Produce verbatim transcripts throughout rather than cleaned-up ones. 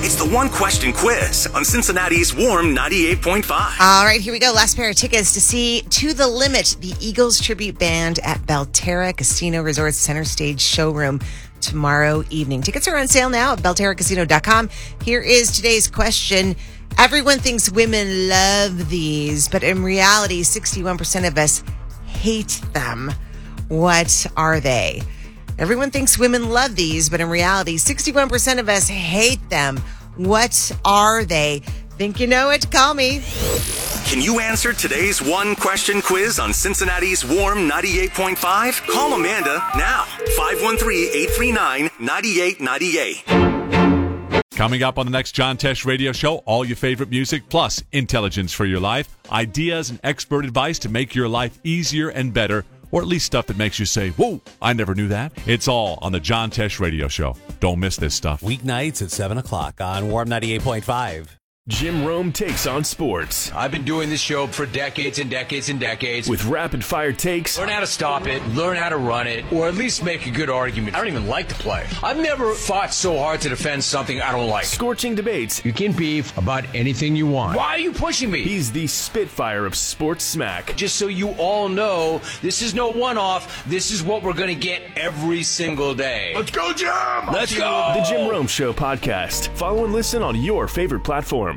It's the one question quiz on Cincinnati's Warm ninety-eight point five. All right, here we go. Last pair of tickets to see To the Limit, the Eagles tribute band at Belterra Casino Resort's Center Stage showroom tomorrow evening. Tickets are on sale now at belterra casino dot com. Here is today's question. Everyone thinks women love these, but in reality, sixty-one percent of us hate them. What are they? Everyone thinks women love these, but in reality, sixty-one percent of us hate them. What are they? Think you know it? Call me. Can you answer today's one question quiz on Cincinnati's Warm ninety-eight point five? Call Amanda now. five one three, eight three nine, nine eight nine eight. Coming up on the next John Tesh Radio Show, all your favorite music plus intelligence for your life, ideas and expert advice to make your life easier and better, or at least stuff that makes you say, whoa, I never knew that. It's all on the John Tesh Radio Show. Don't miss this stuff. Weeknights at seven o'clock on Warm ninety-eight point five. Jim Rome takes on sports. I've been doing this show for decades and decades and decades. With rapid-fire takes. Learn how to stop it, learn how to run it, or at least make a good argument. I don't even like to play. I've never fought so hard to defend something I don't like. Scorching debates. You can beef about anything you want. Why are you pushing me? He's the Spitfire of sports smack. Just so you all know, this is no one-off. This is what we're going to get every single day. Let's go, Jim! Let's go! The Jim Rome Show podcast. Follow and listen on your favorite platform.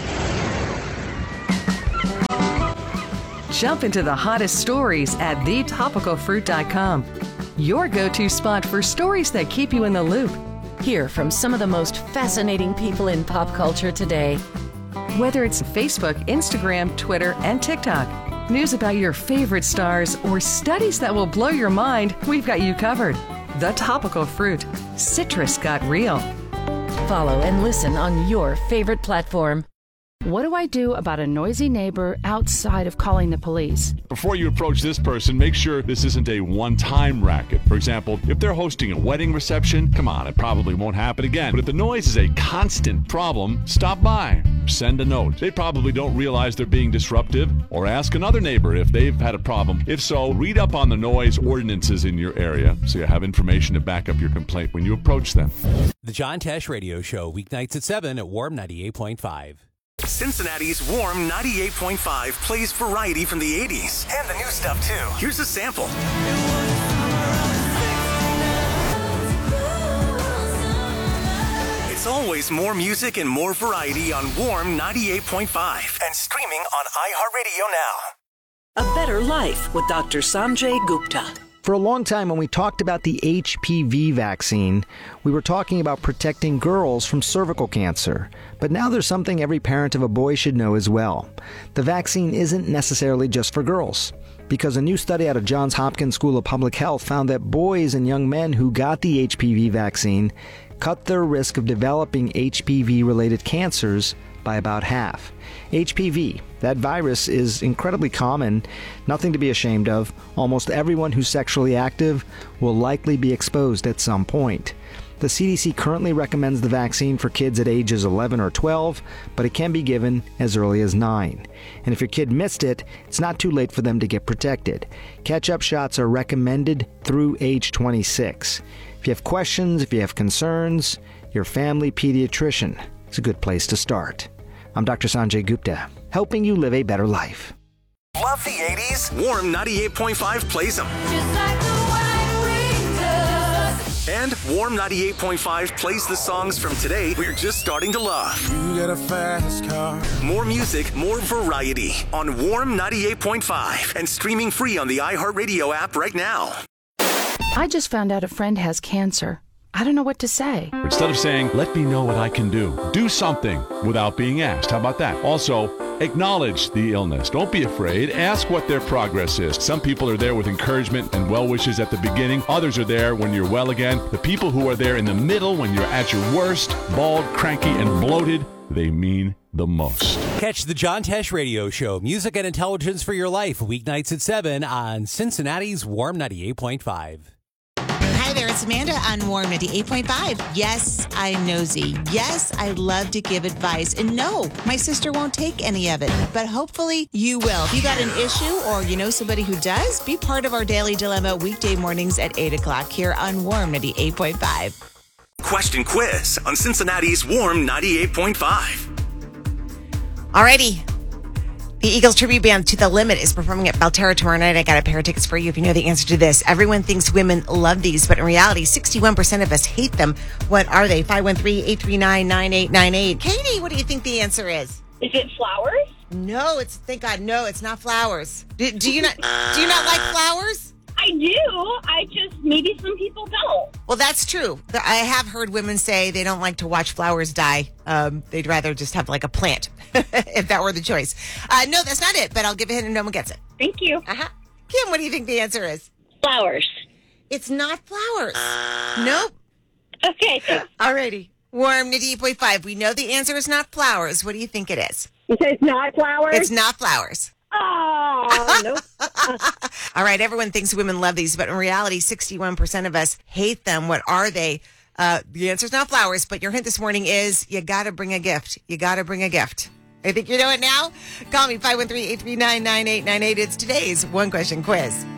Jump into the hottest stories at the topical fruit dot com. Your go-to spot for stories that keep you in the loop. Hear from some of the most fascinating people in pop culture today. Whether it's Facebook, Instagram, Twitter, and TikTok, news about your favorite stars, or studies that will blow your mind, we've got you covered. The Topical Fruit. Citrus got real. Follow and listen on your favorite platform. What do I do about a noisy neighbor outside of calling the police? Before you approach this person, make sure this isn't a one-time racket. For example, if they're hosting a wedding reception, come on, it probably won't happen again. But if the noise is a constant problem, stop by. Send a note. They probably don't realize they're being disruptive, or ask another neighbor if they've had a problem. If so, read up on the noise ordinances in your area so you have information to back up your complaint when you approach them. The John Tesh Radio Show, weeknights at seven at Warm ninety-eight point five. Cincinnati's Warm ninety-eight point five plays variety from the eighties and the new stuff too. Here's a sample. It's always more music and more variety on Warm ninety-eight point five and streaming on iHeartRadio now. A Better Life with Doctor Sanjay Gupta. For a long time, when we talked about the H P V vaccine, we were talking about protecting girls from cervical cancer. But now there's something every parent of a boy should know as well. The vaccine isn't necessarily just for girls, because a new study out of Johns Hopkins School of Public Health found that boys and young men who got the H P V vaccine cut their risk of developing H P V-related cancers by about half. H P V, that virus, is incredibly common, nothing to be ashamed of. Almost everyone who's sexually active will likely be exposed at some point. The C D C currently recommends the vaccine for kids at ages eleven or twelve, but it can be given as early as nine. And if your kid missed it, it's not too late for them to get protected. Catch-up shots are recommended through age twenty-six. If you have questions, if you have concerns, your family pediatrician is a good place to start. I'm Doctor Sanjay Gupta, helping you live a better life. Love the eighties? Warm ninety-eight point five plays them. Just like the white wing does. And Warm ninety-eight point five plays the songs from today we're just starting to love. You got a fast car. More music, more variety on Warm ninety-eight point five and streaming free on the iHeartRadio app right now. I just found out a friend has cancer. I don't know what to say. Instead of saying, let me know what I can do, do something without being asked. How about that? Also, acknowledge the illness. Don't be afraid. Ask what their progress is. Some people are there with encouragement and well wishes at the beginning. Others are there when you're well again. The people who are there in the middle when you're at your worst, bald, cranky, and bloated, they mean the most. Catch the John Tesh Radio Show, music and intelligence for your life, weeknights at seven on Cincinnati's Warm ninety-eight point five. Hi there, it's Amanda on Warm ninety-eight point five. Yes, I'm nosy. Yes, I love to give advice. And no, my sister won't take any of it. But hopefully you will. If you got an issue or you know somebody who does, be part of our Daily Dilemma weekday mornings at eight o'clock here on Warm ninety-eight point five. one-question quiz on Cincinnati's Warm ninety-eight point five. Alrighty. The Eagles tribute band To the Limit is performing at Belterra tomorrow night. I got a pair of tickets for you if you know the answer to this. Everyone thinks women love these, but in reality, sixty-one percent of us hate them. What are they? five one three, eight three nine, nine eight nine eight. Katie, what do you think the answer is? Is it flowers? No, it's, thank God, no, it's not flowers. Do, do you not, do you not like flowers? I do. I just, maybe some people don't. Well, that's true. I have heard women say they don't like to watch flowers die. Um, they'd rather just have like a plant, if that were the choice. Uh, no, that's not it, but I'll give a hint and no one gets it. Thank you. Uh-huh. Kim, what do you think the answer is? Flowers. It's not flowers. Nope. Okay. Alrighty. Warm ninety-eight point five. We know the answer is not flowers. What do you think it is? You said it's not flowers? It's not flowers. Oh, nope. All right. Everyone thinks women love these, but in reality, sixty-one percent of us hate them. What are they? Uh, the answer's not flowers, but your hint this morning is you got to bring a gift. You got to bring a gift. I think you know it now. Call me five one three, eight three nine, nine eight nine eight. It's today's one question quiz.